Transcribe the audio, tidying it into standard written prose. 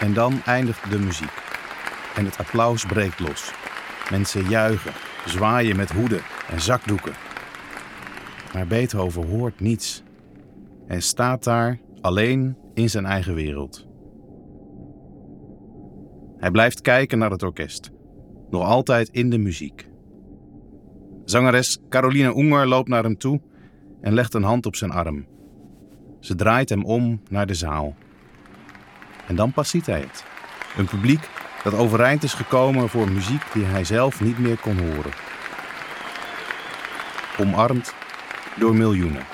En dan eindigt de muziek. En het applaus breekt los. Mensen juichen, zwaaien met hoeden en zakdoeken. Maar Beethoven hoort niets. En staat daar alleen in zijn eigen wereld. Hij blijft kijken naar het orkest. Nog altijd in de muziek. Zangeres Caroline Unger loopt naar hem toe en legt een hand op zijn arm. Ze draait hem om naar de zaal. En dan pas ziet hij het. Een publiek dat overeind is gekomen voor muziek die hij zelf niet meer kon horen. Omarmd door miljoenen.